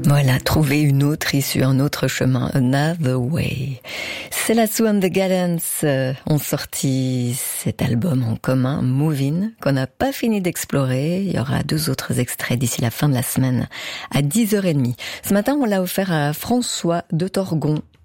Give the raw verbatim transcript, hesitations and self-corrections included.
Voilà, trouver une autre issue, un autre chemin, another way. Selassou and the Gallants euh, ont sorti cet album en commun, Movin', qu'on n'a pas fini d'explorer. Il y aura deux autres extraits d'ici la fin de la semaine à dix heures trente. Ce matin, on l'a offert à François de Torgon.